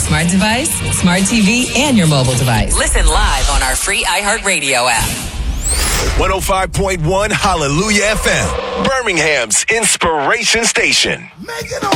smart device, smart TV, and your mobile device. Listen live on our free iHeartRadio app. 105.1 Hallelujah FM, Birmingham's inspiration station.